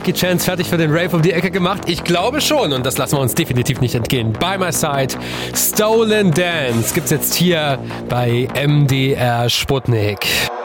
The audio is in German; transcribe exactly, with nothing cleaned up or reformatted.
Jackie Chance fertig für den Rave um die Ecke gemacht? Ich glaube schon und das lassen wir uns definitiv nicht entgehen. By My Side, Stolen Dance gibt's jetzt hier bei M D R Sputnik.